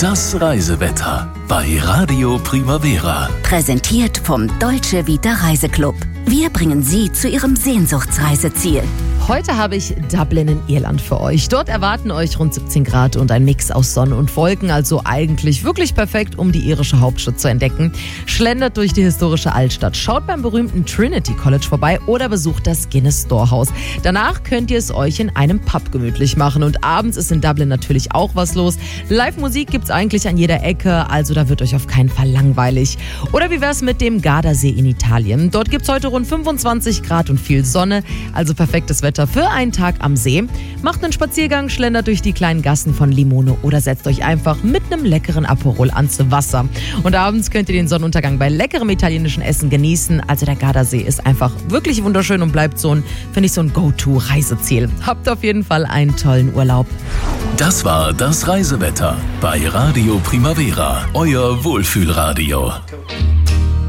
Das Reisewetter bei Radio Primavera. Präsentiert vom Dolce Vita Reiseclub. Wir bringen Sie zu Ihrem Sehnsuchtsreiseziel. Heute habe ich Dublin in Irland für euch. Dort erwarten euch rund 17 Grad und ein Mix aus Sonne und Wolken, also eigentlich wirklich perfekt, um die irische Hauptstadt zu entdecken. Schlendert durch die historische Altstadt, schaut beim berühmten Trinity College vorbei oder besucht das Guinness Storehouse. Danach könnt ihr es euch in einem Pub gemütlich machen und abends ist in Dublin natürlich auch was los. Live-Musik gibt's eigentlich an jeder Ecke, also da wird euch auf keinen Fall langweilig. Oder wie wär's mit dem Gardasee in Italien? Dort gibt's heute rund 25 Grad und viel Sonne, also perfektes Wetter für einen Tag am See. Macht einen Spaziergang, schlendert durch die kleinen Gassen von Limone oder setzt euch einfach mit einem leckeren Aperol ans Wasser. Und abends könnt ihr den Sonnenuntergang bei leckerem italienischen Essen genießen. Also der Gardasee ist einfach wirklich wunderschön und bleibt so ein Go-To-Reiseziel. Habt auf jeden Fall einen tollen Urlaub. Das war das Reisewetter bei Radio Primavera, euer Wohlfühlradio.